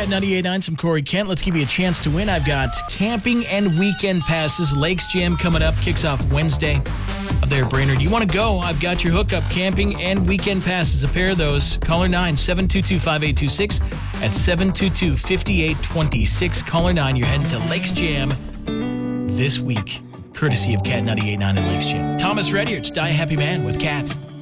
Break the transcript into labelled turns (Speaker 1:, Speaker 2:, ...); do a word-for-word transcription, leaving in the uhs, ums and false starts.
Speaker 1: Cat ninety-eight point nine, some Corey Kent. Let's give you a chance to win. I've got camping and weekend passes. Lakes Jam coming up. Kicks off Wednesday up there, Brainerd. You want to go? I've got your hookup. Camping and weekend passes. A pair of those. Caller nine, seven two two, five eight two six. At seven two two, five eight two six. Caller nine, you're heading to Lakes Jam this week. Courtesy of Cat ninety-eight point nine and Lakes Jam. Thomas Redditch, Die a Happy Man with Cat.